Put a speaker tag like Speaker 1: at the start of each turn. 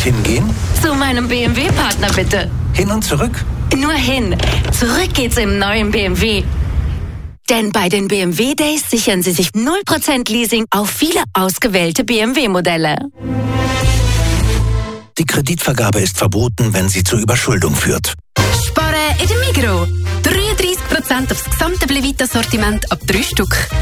Speaker 1: hingehen?
Speaker 2: Zu meinem BMW-Partner bitte.
Speaker 1: Hin und zurück?
Speaker 2: Nur hin. Zurück geht's im neuen BMW. Denn bei den BMW Days sichern Sie sich 0% Leasing auf viele ausgewählte BMW-Modelle.
Speaker 1: Die Kreditvergabe ist verboten, wenn sie zur Überschuldung führt.
Speaker 3: Sparen in der Migros. 33% aufs gesamte Blevita-Sortiment ab 3 Stück.